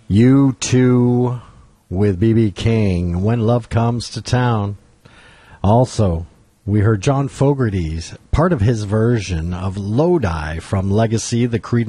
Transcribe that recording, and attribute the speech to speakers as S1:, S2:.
S1: U2 with B.B. King, When Love Comes to Town. Also, we heard John Fogerty's part of his version of Lodi from Legacy, the Creedence